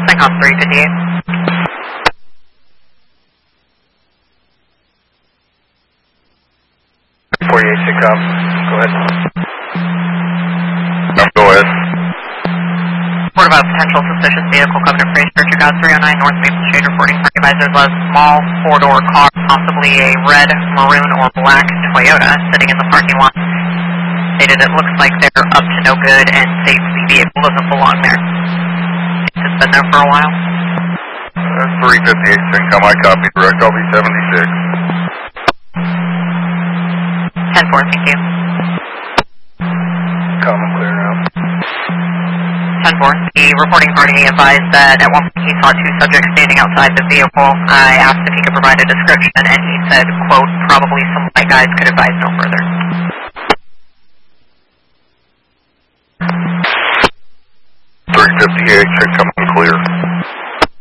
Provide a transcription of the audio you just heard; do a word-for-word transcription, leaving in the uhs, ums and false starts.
Syncom three fifty-eight. forty-eight Syncom, go ahead. No, go ahead. Report about potential suspicious vehicle coming to Praise Church of God three oh nine North Maple Shade, reporting parking advisors a small four-door car, possibly a red, maroon, or black Toyota sitting in the parking lot. Stated it looks like they're up to no good and states the vehicle doesn't belong there. It's been there for a while. That's three fifty-eight Syncom, I copy, direct L B seventy-six. ten four, thank you. Common clear now. ten four, the reporting party advised that at one point he saw two subjects standing outside the vehicle. I asked if he could provide a description, and he said, quote, probably some white guys could advise no further. three fifty-eight Syncom,